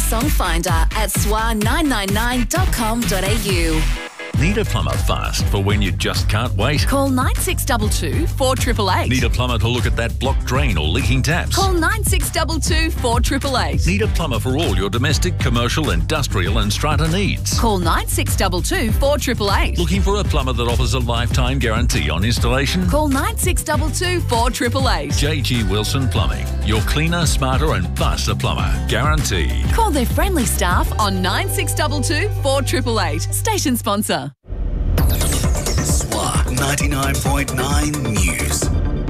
song finder at swa999.com.au. Need a plumber fast for when you just can't wait? Call 9622 4888. Need a plumber to look at that blocked drain or leaking taps? Call 9622 4888. Need a plumber for all your domestic, commercial, industrial and strata needs? Call 9622 4888. Looking for a plumber that offers a lifetime guarantee on installation? Call 9622 4888. JG Wilson Plumbing. Your cleaner, smarter and faster plumber. Guaranteed. Call their friendly staff on 9622 4888. Station sponsor. SWA 99.9 News.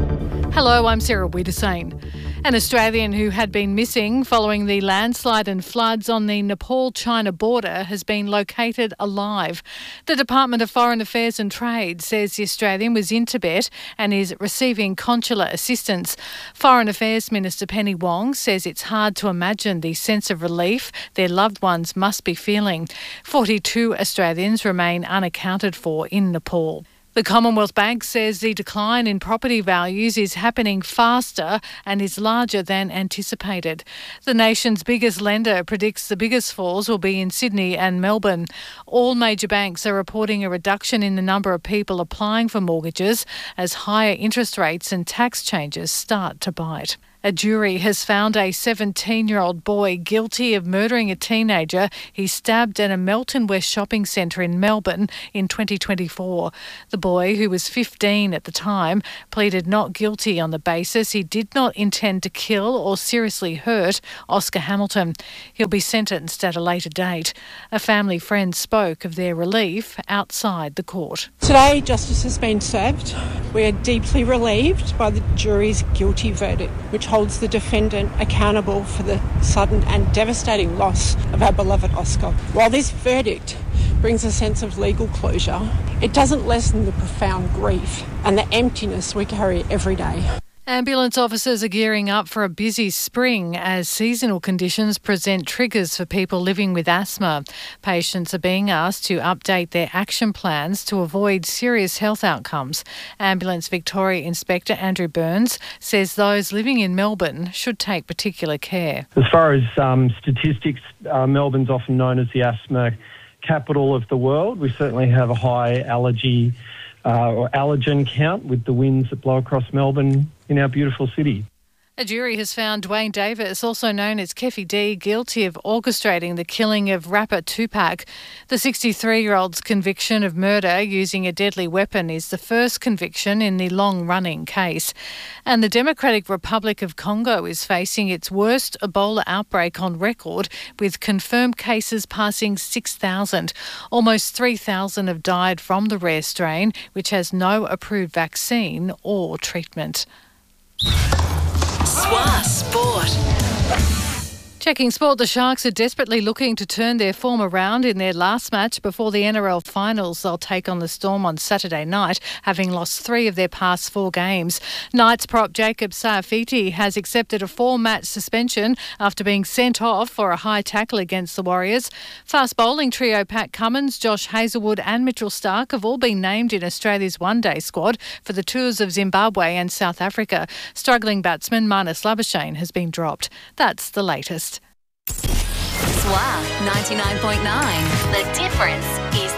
Hello, I'm Sarah Wiedersane. An Australian who had been missing following the landslide and floods on the Nepal-China border has been located alive. The Department of Foreign Affairs and Trade says the Australian was in Tibet and is receiving consular assistance. Foreign Affairs Minister Penny Wong says it's hard to imagine the sense of relief their loved ones must be feeling. 42 Australians remain unaccounted for in Nepal. The Commonwealth Bank says the decline in property values is happening faster and is larger than anticipated. The nation's biggest lender predicts the biggest falls will be in Sydney and Melbourne. All major banks are reporting a reduction in the number of people applying for mortgages as higher interest rates and tax changes start to bite. A jury has found a 17-year-old boy guilty of murdering a teenager he stabbed at a Melton West shopping centre in Melbourne in 2024. The boy, who was 15 at the time, pleaded not guilty on the basis he did not intend to kill or seriously hurt Oscar Hamilton. He'll be sentenced at a later date. A family friend spoke of their relief outside the court. Today, justice has been served. We are deeply relieved by the jury's guilty verdict, which holds the defendant accountable for the sudden and devastating loss of our beloved Oscar. While this verdict brings a sense of legal closure, it doesn't lessen the profound grief and the emptiness we carry every day. Ambulance officers are gearing up for a busy spring as seasonal conditions present triggers for people living with asthma. Patients are being asked to update their action plans to avoid serious health outcomes. Ambulance Victoria Inspector Andrew Burns says those living in Melbourne should take particular care. As far as statistics, Melbourne's often known as the asthma capital of the world. We certainly have a high allergy or allergen count with the winds that blow across Melbourne in our beautiful city. A jury has found Dwayne Davis, also known as Keffy D, guilty of orchestrating the killing of rapper Tupac. The 63-year-old's conviction of murder using a deadly weapon is the first conviction in the long-running case. And the Democratic Republic of Congo is facing its worst Ebola outbreak on record, with confirmed cases passing 6,000. Almost 3,000 have died from the rare strain, which has no approved vaccine or treatment. SWA Sport. Checking sport, the Sharks are desperately looking to turn their form around in their last match before the NRL finals. They'll take on the Storm on Saturday night, having lost 3 of their past 4 games. Knights prop Jacob Saifiti has accepted a 4-match suspension after being sent off for a high tackle against the Warriors. Fast bowling trio Pat Cummins, Josh Hazlewood and Mitchell Starc have all been named in Australia's one-day squad for the tours of Zimbabwe and South Africa. Struggling batsman Marnus Labuschagne has been dropped. That's the latest. SWA 99.9. The difference is